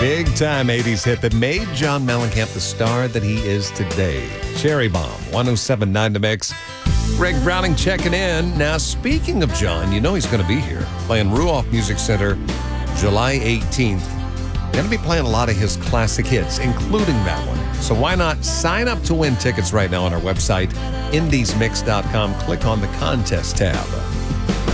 Big time 80s hit that made John Mellencamp the star that he is today. Cherry Bomb, 107.9 The Mix. Greg Browning checking in. Now, speaking of John, you know he's going to be here playing Ruoff Music Center July 18th. Going to be playing a lot of his classic hits, including that one. So why not sign up to win tickets right now on our website, indiesmix.com. Click on the contest tab.